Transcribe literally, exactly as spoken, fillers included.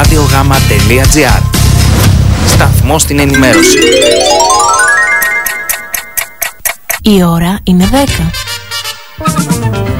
ραδιογάμα τελεία τζι άρ. Σταθμός στην ενημέρωση. Η ώρα είναι δέκα.